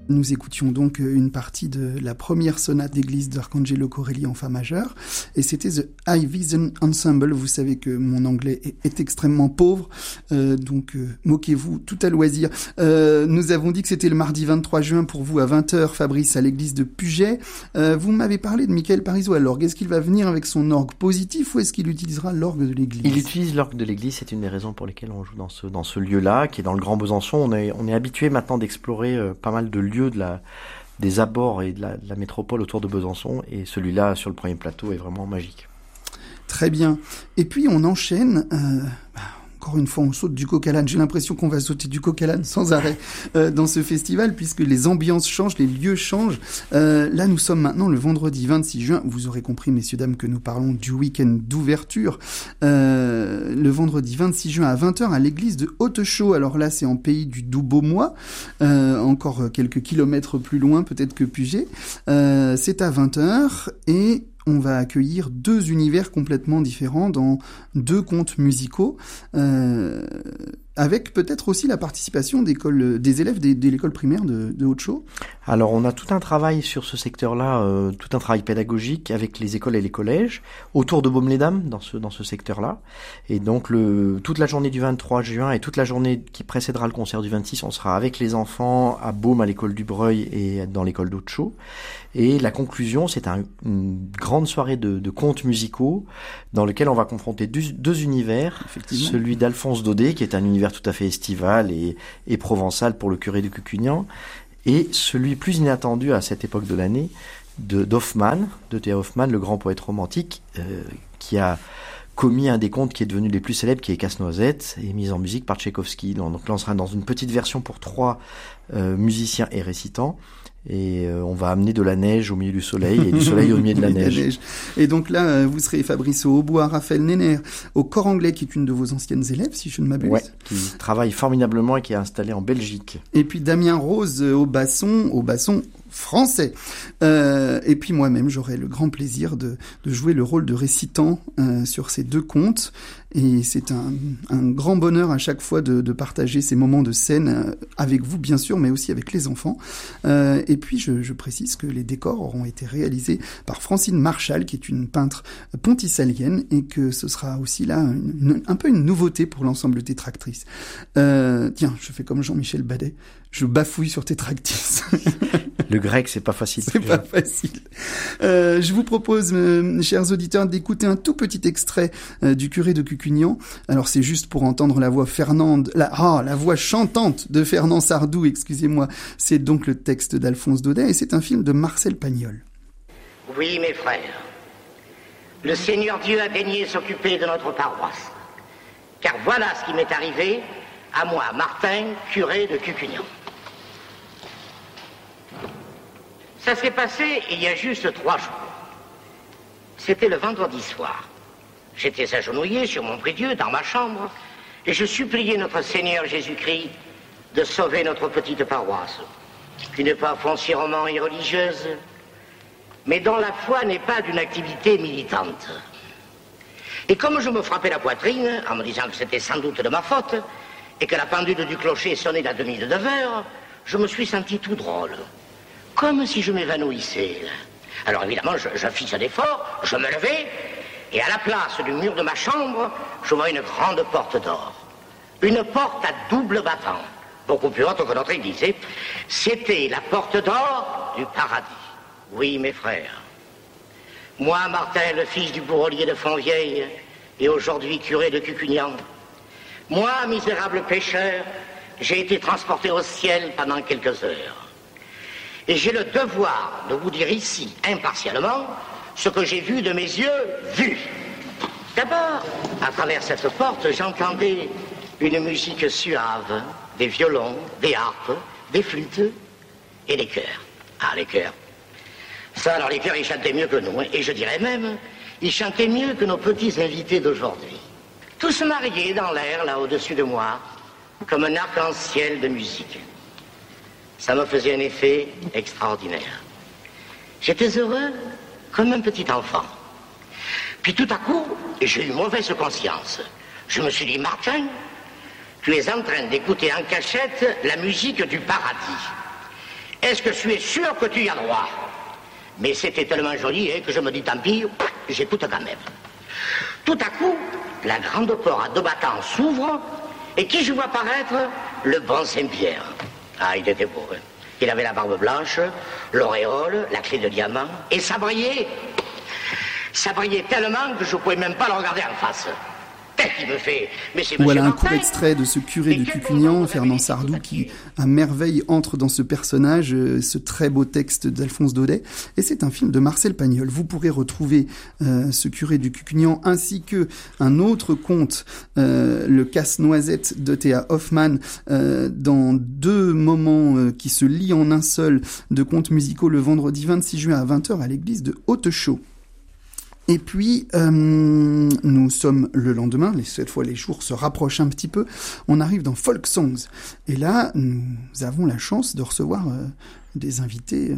Nous écoutions donc une partie de la première sonate d'église d'Arcangelo Corelli en fa majeur, et c'était The High Vision Ensemble. Vous savez que mon anglais est extrêmement pauvre, donc moquez-vous tout à loisir. Nous avons dit que c'était le mardi 23 juin pour vous à 20h, Fabrice, à l'église de Puget. Vous m'avez parlé de Michael Parizeau à l'orgue. Est-ce qu'il va venir avec son orgue positif ou est-ce qu'il utilisera l'orgue de l'église ? Il utilise l'orgue de l'église, c'est une des raisons pour lesquelles on joue dans ce lieu-là, qui est dans le Grand Besançon. On est habitué maintenant d'explorer pas mal de lieux des abords et de la métropole autour de Besançon, et celui-là sur le premier plateau est vraiment magique. Très bien. Et puis on enchaîne, encore une fois on saute du coq à l'âne. J'ai l'impression qu'on va sauter du coq à l'âne sans arrêt dans ce festival, puisque les ambiances changent, les lieux changent. Là nous sommes maintenant le vendredi 26 juin, vous aurez compris messieurs dames que nous parlons du week-end d'ouverture, le vendredi 26 juin à 20h à l'église de Hautechaux. Alors là c'est en pays du Doux-Beaumois, encore quelques kilomètres plus loin peut-être que Puget. C'est à 20h et on va accueillir deux univers complètement différents dans deux contes musicaux, avec peut-être aussi la participation des élèves de l'école primaire de Hautechaux. Alors on a tout un travail sur ce secteur-là, tout un travail pédagogique avec les écoles et les collèges, autour de Baume-les-Dames dans ce secteur-là. Et donc toute la journée du 23 juin et toute la journée qui précédera le concert du 26, on sera avec les enfants à Baume, à l'école du Breuil et dans l'école d'Hautechaux. Et la conclusion, c'est une grande soirée de contes musicaux dans lequel on va confronter deux univers. Celui d'Alphonse Daudet, qui est un univers tout à fait estival et provençal pour le curé de Cucugnan, et celui plus inattendu à cette époque de l'année de Théa Hoffmann, le grand poète romantique, qui a commis un des contes qui est devenu les plus célèbres, qui est Casse-Noisette, et mis en musique par Tchaïkovski. Donc là, on sera dans une petite version pour 3 musiciens et récitants. Et on va amener de la neige au milieu du soleil et du soleil au milieu de la neige. Et donc là, vous serez Fabrice au hautbois, Raphaël Nenner au cor anglais, qui est une de vos anciennes élèves, si je ne m'abuse. Ouais, qui travaille formidablement et qui est installé en Belgique. Et puis Damien Rose au basson français. Et puis moi-même, j'aurai le grand plaisir de jouer le rôle de récitant sur ces deux contes. Et c'est un grand bonheur à chaque fois de partager ces moments de scène avec vous, bien sûr, mais aussi avec les enfants. Et puis, je précise que les décors auront été réalisés par Francine Marchal, qui est une peintre ponticalienne, et que ce sera aussi là un peu une nouveauté pour l'ensemble Tétractrice. Tiens, je fais comme Jean-Michel Badet, je bafouille sur Tétractrice. Le grec, c'est pas facile. C'est pas facile. Je vous propose, chers auditeurs, d'écouter un tout petit extrait du curé de Cucugnan. Alors c'est juste pour entendre la voix la voix chantante de Fernand Sardou, excusez-moi. C'est donc le texte d'Alphonse Daudet et c'est un film de Marcel Pagnol. Oui, mes frères, le Seigneur Dieu a daigné s'occuper de notre paroisse. Car voilà ce qui m'est arrivé à moi, Martin, curé de Cucugnan. Ça s'est passé il y a juste 3 jours. C'était le vendredi soir. J'étais agenouillé sur mon prie-Dieu dans ma chambre et je suppliais notre Seigneur Jésus-Christ de sauver notre petite paroisse, qui n'est pas foncièrement irreligieuse, mais dont la foi n'est pas d'une activité militante. Et comme je me frappais la poitrine en me disant que c'était sans doute de ma faute et que la pendule du clocher sonnait la demie de 9h, je me suis senti tout drôle. Comme si je m'évanouissais. Alors évidemment, je fis un effort, je me levai, et à la place du mur de ma chambre, je vois une grande porte d'or. Une porte à double battant, beaucoup plus haute que notre église. C'était la porte d'or du paradis. Oui, mes frères. Moi, Martin, le fils du bourrelier de Fontvieille, et aujourd'hui curé de Cucugnan. Moi, misérable pécheur, j'ai été transporté au ciel pendant quelques heures. Et j'ai le devoir de vous dire ici, impartialement, ce que j'ai vu de mes yeux vus. D'abord, à travers cette porte, j'entendais une musique suave, des violons, des harpes, des flûtes et des chœurs. Ah, les chœurs. Ça, alors les chœurs, ils chantaient mieux que nous, hein. Et je dirais même, ils chantaient mieux que nos petits invités d'aujourd'hui. Tous mariés dans l'air, là, au-dessus de moi, comme un arc-en-ciel de musique. Ça me faisait un effet extraordinaire. J'étais heureux comme un petit enfant. Puis tout à coup, j'ai eu mauvaise conscience. Je me suis dit, Martin, tu es en train d'écouter en cachette la musique du paradis. Est-ce que tu es sûr que tu y as droit? Mais c'était tellement joli que je me dis, tant pis, j'écoute quand même. Tout à coup, la grande porte à 2 battants s'ouvre, et qui je vois apparaître? Le bon Saint-Pierre. Ah, il était beau, hein. Il avait la barbe blanche, l'auréole, la clé de diamant, et ça brillait. Ça brillait tellement que je ne pouvais même pas le regarder en face. Qu'est-ce qu'il me fait? Mais c'est Voilà Monsieur un court Martin. extrait de ce curé de Cucugnan, Fernand Sardou, qui à merveille entre dans ce personnage, ce très beau texte d'Alphonse Daudet. Et c'est un film de Marcel Pagnol. Vous pourrez retrouver ce curé du Cucugnan ainsi que un autre conte, le Casse-Noisette de Théa Hoffmann, dans 2 moments qui se lient en un seul de contes musicaux le vendredi 26 juin à 20h à l'église de Hautechaux. Et puis, nous sommes le lendemain, cette fois les jours se rapprochent un petit peu, on arrive dans Folk Songs. Et là, nous avons la chance de recevoir des invités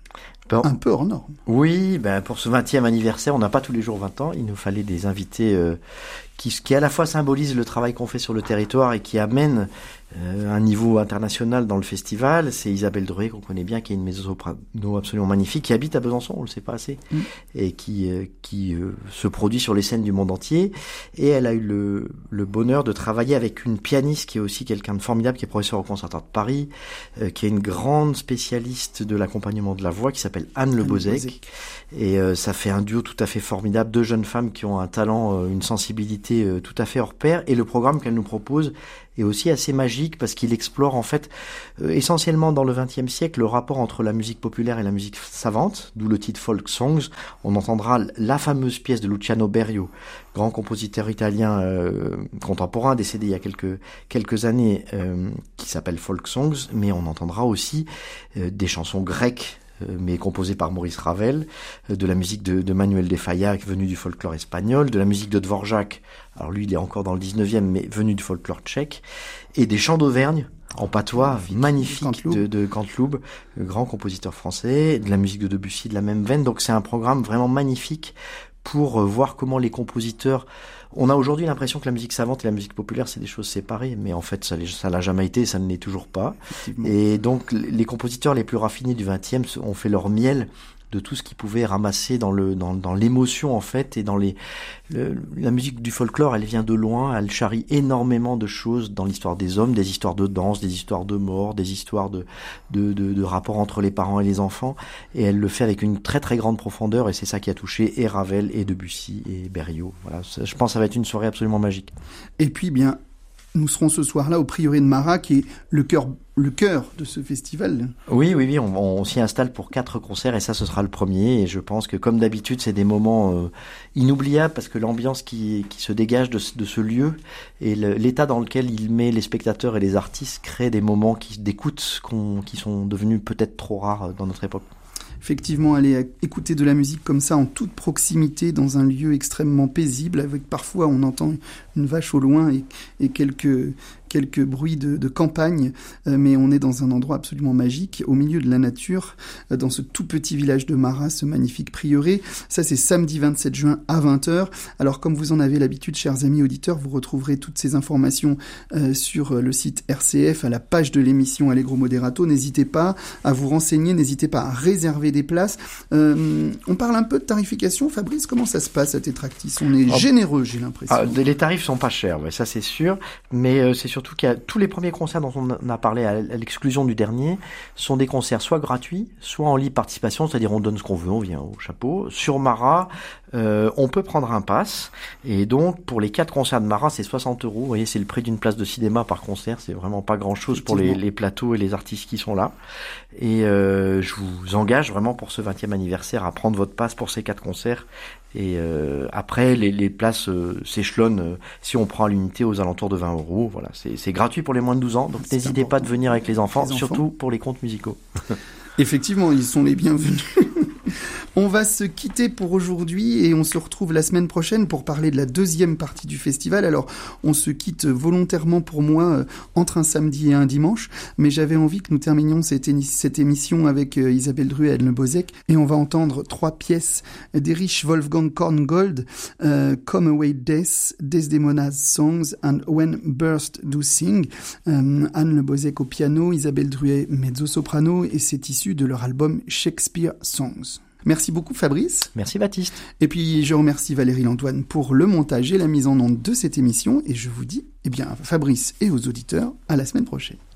un peu hors normes. Oui, pour ce 20e anniversaire, on n'a pas tous les jours 20 ans, il nous fallait des invités qui à la fois symbolisent le travail qu'on fait sur le territoire et qui amènent un niveau international dans le festival. C'est Isabelle Drouet, qu'on connaît bien, qui est une mezzo-soprano absolument magnifique, qui habite à Besançon, on le sait pas assez, et qui se produit sur les scènes du monde entier. Et elle a eu le bonheur de travailler avec une pianiste qui est aussi quelqu'un de formidable, qui est professeur au Conservatoire de Paris, qui est une grande spécialiste de l'accompagnement de la voix, qui s'appelle Anne Le Bozec. Et ça fait un duo tout à fait formidable, 2 jeunes femmes qui ont un talent, une sensibilité tout à fait hors pair. Et le programme qu'elle nous propose est aussi assez magique parce qu'il explore en fait essentiellement dans le XXe siècle le rapport entre la musique populaire et la musique savante, d'où le titre Folk Songs. On entendra la fameuse pièce de Luciano Berio, grand compositeur italien contemporain décédé il y a quelques années, qui s'appelle Folk Songs, mais on entendra aussi des chansons grecques mais composé par Maurice Ravel, de la musique de Manuel de Falla, venu du folklore espagnol, de la musique de Dvorak, alors lui il est encore dans le 19e, mais venu du folklore tchèque, et des chants d'Auvergne, en patois, magnifique de Canteloube, grand compositeur français, de la musique de Debussy de la même veine, donc c'est un programme vraiment magnifique pour voir comment les compositeurs... On a aujourd'hui l'impression que la musique savante et la musique populaire, c'est des choses séparées, mais en fait, ça l'a jamais été, ça ne l'est toujours pas. Et donc, les compositeurs les plus raffinés du XXe ont fait leur miel de tout ce qu'ils pouvaient ramasser dans l'émotion, en fait, et dans la musique du folklore, elle vient de loin, elle charrie énormément de choses dans l'histoire des hommes, des histoires de danse, des histoires de mort, des histoires de rapports entre les parents et les enfants, et elle le fait avec une très très grande profondeur, et c'est ça qui a touché et Ravel, et Debussy, et Berio. Voilà, je pense que ça va être une soirée absolument magique. Et puis, bien, nous serons ce soir-là au Prieuré de Marat, qui est le cœur de ce festival. Oui, on s'y installe pour 4 concerts et ça, ce sera le premier. Et je pense que, comme d'habitude, c'est des moments inoubliables parce que l'ambiance qui se dégage de ce lieu et l'état dans lequel il met les spectateurs et les artistes crée des moments d'écoute qui sont devenus peut-être trop rares dans notre époque. Effectivement, aller écouter de la musique comme ça en toute proximité dans un lieu extrêmement paisible, avec parfois on entend une vache au loin et quelques bruits de campagne, mais on est dans un endroit absolument magique, au milieu de la nature, dans ce tout petit village de Marat, ce magnifique prieuré. Ça, c'est samedi 27 juin à 20h. Alors, comme vous en avez l'habitude, chers amis auditeurs, vous retrouverez toutes ces informations sur le site RCF, à la page de l'émission Allegro Moderato. N'hésitez pas à vous renseigner, n'hésitez pas à réserver des places. On parle un peu de tarification. Fabrice, comment ça se passe à Tétractis? On est généreux, j'ai l'impression. Les tarifs sont pas chers, ouais, ça c'est sûr, mais c'est surtout qu'il y a tous les premiers concerts dont on a parlé à l'exclusion du dernier sont des concerts soit gratuits, soit en libre participation, c'est-à-dire on donne ce qu'on veut, on vient au chapeau. Sur Marat, on peut prendre un pass, et donc pour les 4 concerts de Marat, c'est 60 €. Vous voyez, c'est le prix d'une place de cinéma par concert, c'est vraiment pas grand-chose pour les plateaux et les artistes qui sont là. Et je vous engage vraiment pour ce 20e anniversaire à prendre votre pass pour ces 4 concerts. Et après, les places s'échelonnent si on prend à l'unité aux alentours de 20 €. Voilà, c'est gratuit pour les moins de 12 ans, donc n'hésitez pas de venir avec les enfants, surtout pour les contes musicaux. Effectivement, ils sont les bienvenus. On va se quitter pour aujourd'hui et on se retrouve la semaine prochaine pour parler de la deuxième partie du festival. Alors, on se quitte volontairement pour moi entre un samedi et un dimanche, mais j'avais envie que nous terminions cette émission avec Isabelle Druet et Anne Le Bozek, et on va entendre 3 pièces d'Erich Wolfgang Korngold, Come Away Death, Desdemona's Songs and When Birds Do Sing. Anne Le Bozek au piano, Isabelle Druet mezzo-soprano, et c'est issu de leur album Shakespeare Songs. Merci beaucoup Fabrice. Merci Baptiste. Et puis je remercie Valérie Lantoine pour le montage et la mise en onde de cette émission, et je vous dis, Fabrice et aux auditeurs, à la semaine prochaine.